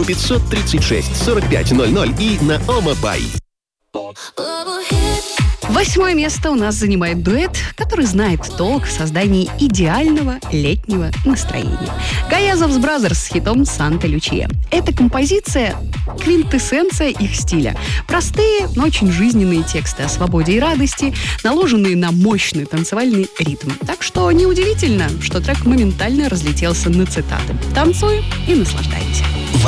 телефону 536 4500 и на Омапай. 8 место у нас занимает дуэт, который знает толк в создании идеального летнего настроения. Гаязовс Бразерс с хитом «Санта Лючия». Эта композиция – квинтэссенция их стиля. Простые, но очень жизненные тексты о свободе и радости, наложенные на мощный танцевальный ритм. Так что неудивительно, что трек моментально разлетелся на цитаты. Танцуй и наслаждайся.